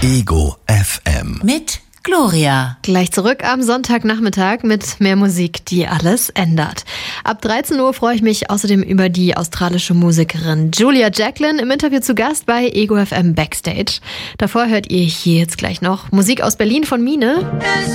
Ego FM. Mit Gloria. Gleich zurück am Sonntagnachmittag mit mehr Musik, die alles ändert. Ab 13 Uhr freue ich mich außerdem über die australische Musikerin Julia Jacklin im Interview zu Gast bei Ego FM Backstage. Davor hört ihr hier jetzt gleich noch Musik aus Berlin von Mine.